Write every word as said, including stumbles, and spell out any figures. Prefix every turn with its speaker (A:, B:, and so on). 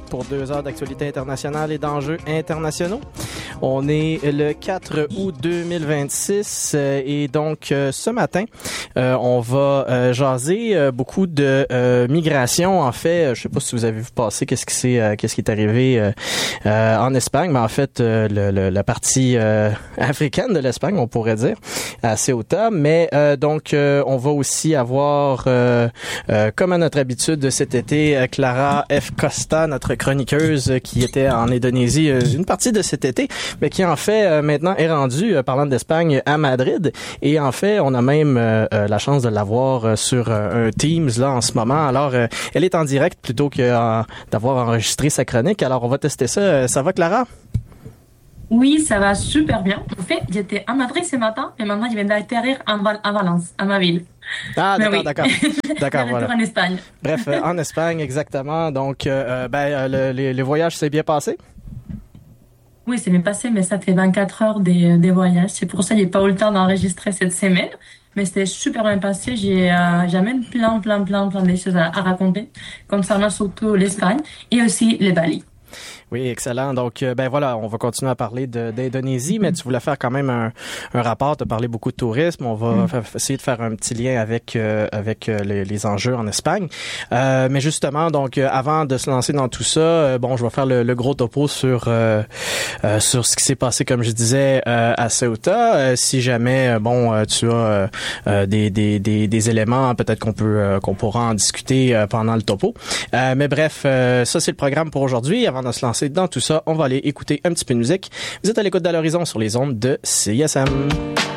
A: pour deux heures d'actualité internationale et d'enjeux internationaux. On est le quatre août deux mille vingt-six euh, et donc euh, ce matin, euh, on va euh, jaser euh, beaucoup de euh, migration. En fait, je sais pas si vous avez vu passer qu'est-ce qui s'est, euh, qu'est-ce qui est arrivé euh, euh, en Espagne, mais en fait, euh, le, le, la partie euh, africaine de l'Espagne, on pourrait dire, à Ceuta. Mais euh, donc, euh, on va aussi avoir, euh, euh, comme à notre habitude cet été, Clara F. Costa, notre chroniqueuse qui était en Indonésie euh, une partie de cet été, mais qui en fait euh, maintenant est rendue, euh, parlant d'Espagne, à Madrid. Et en fait, on a même euh, euh, la chance de l'avoir euh, sur euh, un Teams là en ce moment. Alors, euh, elle est en direct plutôt que euh, d'avoir enregistré sa chronique. Alors, on va tester ça. Ça va, Clara?
B: Oui, ça va super bien. En fait, j'étais à Madrid ce matin et maintenant je viens d'atterrir à, Val- à Valence, à ma ville.
A: Ah,
B: Mais
A: d'accord,
B: oui,
A: d'accord. D'accord,
B: de
A: voilà.
B: retour en Espagne.
A: Bref, euh, en Espagne, exactement. Donc, euh, ben, euh, le, les, les voyages s'est bien passé?
B: Oui, c'est bien passé, mais ça fait vingt-quatre heures des, des voyages. C'est pour ça que j'ai pas eu le temps d'enregistrer cette semaine. Mais c'était super bien passé. J'ai euh, j'amène plein, plein, plein, plein de choses à, à raconter concernant surtout l'Espagne et aussi les Bali.
A: Oui, excellent. Donc, euh, ben voilà, on va continuer à parler de, d'Indonésie, mais tu voulais faire quand même un, un rapport, tu as parlé beaucoup de tourisme. On va
B: Mm.
A: fa- essayer de faire un petit lien avec euh, avec euh, les, les enjeux en Espagne. Euh, mais justement, donc, euh, avant de se lancer dans tout ça, euh, bon, je vais faire le, le gros topo sur euh, euh, sur ce qui s'est passé, comme je disais, euh, à Ceuta. Euh, si jamais, euh, bon, euh, tu as euh, euh, des, des, des, des éléments, peut-être qu'on peut euh, qu'on pourra en discuter euh, pendant le topo. Euh, mais bref, euh, ça c'est le programme pour aujourd'hui. Avant de se lancer dans tout ça, on va aller écouter un petit peu de musique. Vous êtes à l'écoute de l'horizon sur les ondes de C I S M.